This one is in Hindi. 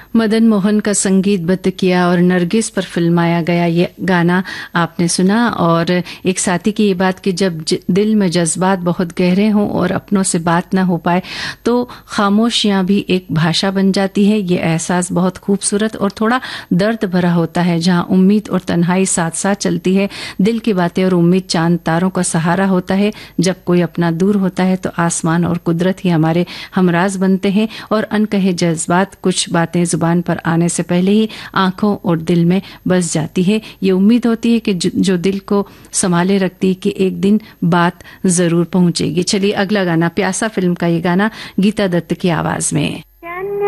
मदन मोहन का संगीतबद्ध किया और नरगिस पर फिल्माया गया ये गाना आपने सुना। और एक साथी की ये बात कि जब दिल में जज्बात बहुत गहरे हों और अपनों से बात ना हो पाए तो खामोशियां भी एक भाषा बन जाती है। ये एहसास बहुत खूबसूरत और थोड़ा दर्द भरा होता है, जहां उम्मीद और तन्हाई साथ साथ चलती है। दिल की बातें और उम्मीद चांद तारों का सहारा होता है। जब कोई अपना दूर होता है तो आसमान और कुदरत ही हमारे हमराज बनते हैं और अनकहे जज्बात, कुछ बातें जुबान पर आने से पहले ही आंखों और दिल में बस जाती है। ये उम्मीद होती है कि जो दिल को संभाले रखती है कि एक दिन बात जरूर पहुंचेगी। चलिए अगला गाना, प्यासा फिल्म का ये गाना गीता दत्त की आवाज में।